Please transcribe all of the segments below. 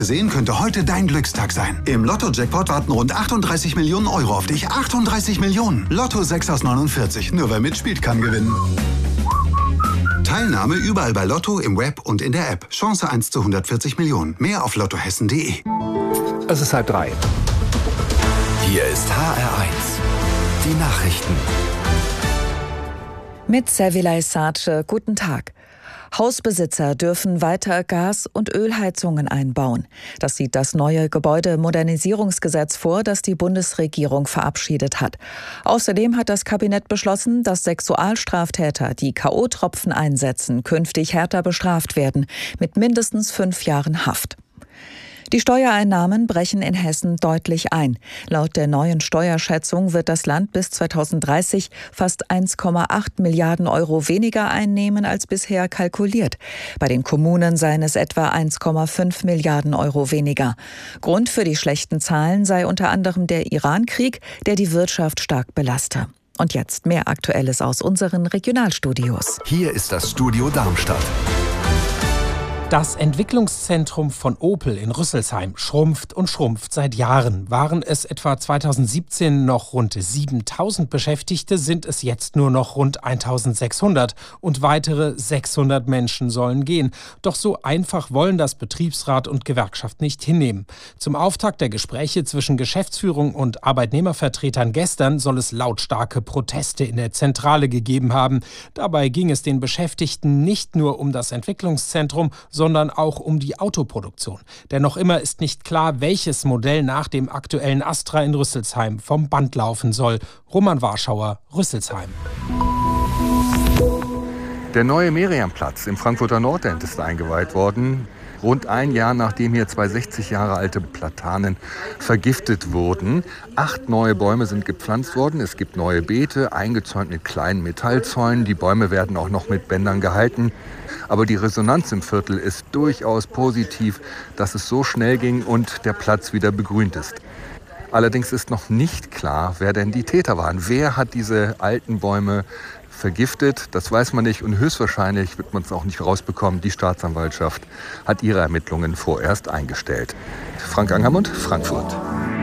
Sehen könnte heute dein Glückstag sein. Im Lotto-Jackpot warten rund 38 Millionen Euro auf dich. 38 Millionen! Lotto 6 aus 49. Nur wer mitspielt, kann gewinnen. Teilnahme überall bei Lotto, im Web und in der App. Chance 1 zu 140 Millionen. Mehr auf lottohessen.de. Es ist 2:30. Hier ist HR1. Die Nachrichten. Mit Servilay Sace, guten Tag. Hausbesitzer dürfen weiter Gas- und Ölheizungen einbauen. Das sieht das neue Gebäudemodernisierungsgesetz vor, das die Bundesregierung verabschiedet hat. Außerdem hat das Kabinett beschlossen, dass Sexualstraftäter, die K.O.-Tropfen einsetzen, künftig härter bestraft werden, mit mindestens 5 Jahren Haft. Die Steuereinnahmen brechen in Hessen deutlich ein. Laut der neuen Steuerschätzung wird das Land bis 2030 fast 1,8 Milliarden Euro weniger einnehmen als bisher kalkuliert. Bei den Kommunen seien es etwa 1,5 Milliarden Euro weniger. Grund für die schlechten Zahlen sei unter anderem der Iran-Krieg, der die Wirtschaft stark belaste. Und jetzt mehr Aktuelles aus unseren Regionalstudios. Hier ist das Studio Darmstadt. Das Entwicklungszentrum von Opel in Rüsselsheim schrumpft und schrumpft seit Jahren. Waren es etwa 2017 noch rund 7.000 Beschäftigte, sind es jetzt nur noch rund 1.600 und weitere 600 Menschen sollen gehen. Doch so einfach wollen das Betriebsrat und Gewerkschaft nicht hinnehmen. Zum Auftakt der Gespräche zwischen Geschäftsführung und Arbeitnehmervertretern gestern soll es lautstarke Proteste in der Zentrale gegeben haben. Dabei ging es den Beschäftigten nicht nur um das Entwicklungszentrum, sondern auch um die Autoproduktion. Denn noch immer ist nicht klar, welches Modell nach dem aktuellen Astra in Rüsselsheim vom Band laufen soll. Roman Warschauer, Rüsselsheim. Der neue Meriamplatz im Frankfurter Nordend ist eingeweiht worden. Rund ein Jahr nachdem hier 2 60 Jahre alte Platanen vergiftet wurden. 8 neue Bäume sind gepflanzt worden. Es gibt neue Beete, eingezäunt mit kleinen Metallzäunen. Die Bäume werden auch noch mit Bändern gehalten. Aber die Resonanz im Viertel ist durchaus positiv, dass es so schnell ging und der Platz wieder begrünt ist. Allerdings ist noch nicht klar, wer denn die Täter waren. Wer hat diese alten Bäume vergiftet? Das weiß man nicht und höchstwahrscheinlich wird man es auch nicht rausbekommen. Die Staatsanwaltschaft hat ihre Ermittlungen vorerst eingestellt. Frank Angermund, Frankfurt.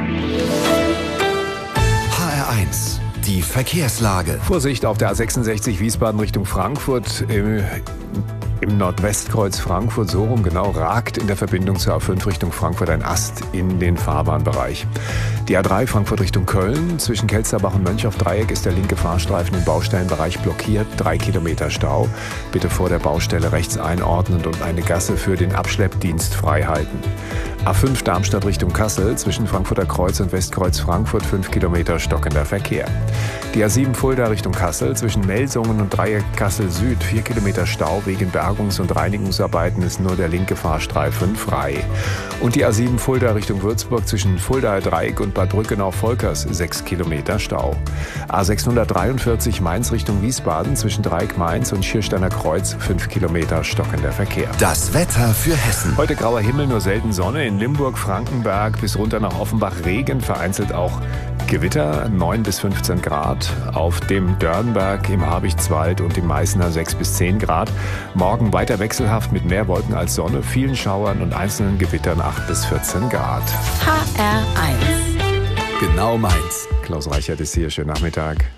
HR1. Die Verkehrslage. Vorsicht auf der A66 Wiesbaden Richtung Frankfurt. Im Nordwestkreuz Frankfurt, so rum genau, ragt in der Verbindung zur A5 Richtung Frankfurt ein Ast in den Fahrbahnbereich. Die A3 Frankfurt Richtung Köln, zwischen Kelsterbach und Mönchaufdreieck ist der linke Fahrstreifen im Baustellenbereich blockiert, 3 Kilometer Stau. Bitte vor der Baustelle rechts einordnen und eine Gasse für den Abschleppdienst freihalten. A5 Darmstadt Richtung Kassel, zwischen Frankfurter Kreuz und Westkreuz Frankfurt, 5 Kilometer stockender Verkehr. Die A7 Fulda Richtung Kassel, zwischen Melsungen und Dreieck Kassel Süd, 4 Kilometer Stau. Wegen Bergungs- und Reinigungsarbeiten ist nur der linke Fahrstreifen frei. Und die A7 Fulda Richtung Würzburg, zwischen Fuldaer Dreieck und Bad Brückenau-Volkers, 6 Kilometer Stau. A643 Mainz Richtung Wiesbaden, zwischen Dreieck Mainz und Schiersteiner Kreuz, 5 Kilometer stockender Verkehr. Das Wetter für Hessen. Heute grauer Himmel, nur selten Sonne. In Limburg, Frankenberg bis runter nach Offenbach Regen, vereinzelt auch Gewitter, 9 bis 15 Grad. Auf dem Dörnberg, im Habichtswald und im Meißner 6 bis 10 Grad. Morgen weiter wechselhaft mit mehr Wolken als Sonne, vielen Schauern und einzelnen Gewittern 8 bis 14 Grad. HR1. Genau meins. Klaus Reichert ist hier, schönen Nachmittag.